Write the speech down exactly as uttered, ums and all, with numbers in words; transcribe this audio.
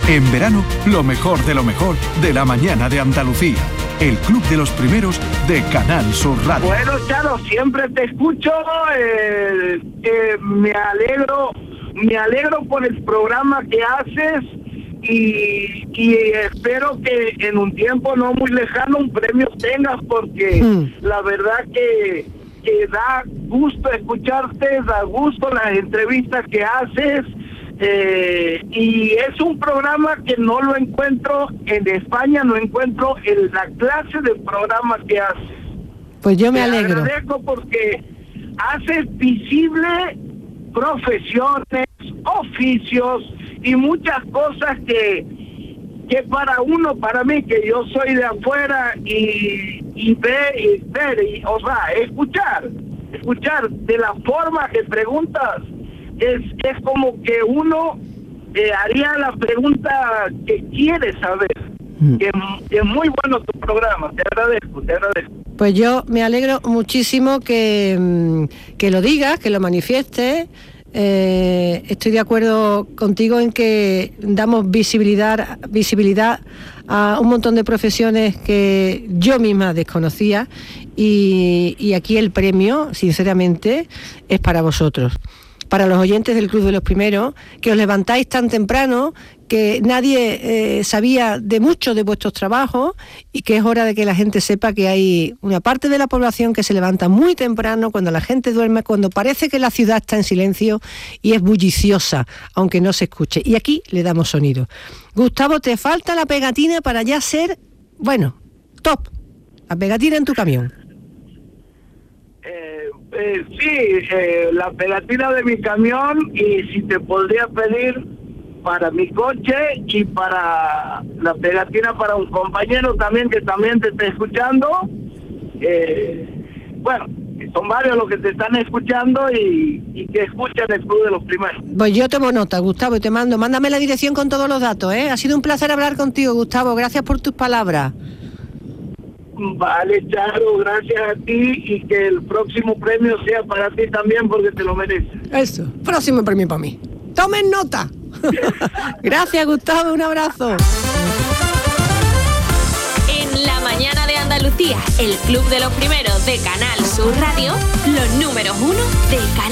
En verano, lo mejor de lo mejor de la mañana de Andalucía. El Club de los Primeros de Canal Sur Radio. Bueno, Charo, siempre te escucho. Eh, eh, me alegro, me alegro por el programa que haces y, y espero que en un tiempo no muy lejano un premio tengas, porque mm. la verdad que, que da gusto escucharte, da gusto las entrevistas que haces. Eh, y es un programa que no lo encuentro en España, no encuentro en la clase de programa que haces. Pues yo me Te alegro. agradezco porque haces visible profesiones, oficios y muchas cosas que que para uno, para mí, que yo soy de afuera y, y ver, y ver, y, o sea, escuchar, escuchar de la forma que preguntas. Es, es como que uno eh, haría la pregunta que quiere saber. Mm. Que, que es muy bueno tu programa, te agradezco, te agradezco. Pues yo me alegro muchísimo que, que lo digas, que lo manifiestes. Eh, estoy de acuerdo contigo en que damos visibilidad, visibilidad a un montón de profesiones que yo misma desconocía y, y aquí el premio, sinceramente, es para vosotros. Para los oyentes del Club de los Primeros, que os levantáis tan temprano, que nadie eh, sabía de mucho de vuestros trabajos y que es hora de que la gente sepa que hay una parte de la población que se levanta muy temprano, cuando la gente duerme, cuando parece que la ciudad está en silencio y es bulliciosa, aunque no se escuche. Y aquí le damos sonido. Gustavo, te falta la pegatina para ya ser, bueno, top. La pegatina en tu camión. Eh, sí, eh, la pegatina de mi camión, y si te podría pedir para mi coche y para la pegatina para un compañero también que también te está escuchando. Eh, bueno, son varios los que te están escuchando y, y que escuchan el Club de los Primeros. Pues yo tomo nota, Gustavo, y te mando, mándame la dirección con todos los datos, ¿eh? Ha sido un placer hablar contigo, Gustavo, gracias por tus palabras. Vale, Charo, gracias a ti y que el próximo premio sea para ti también porque te lo mereces. Eso, próximo premio para mí. ¡Tomen nota! Gracias, Gustavo, un abrazo. En la mañana de Andalucía, el Club de los Primeros de Canal Sur Radio, los números uno de Canal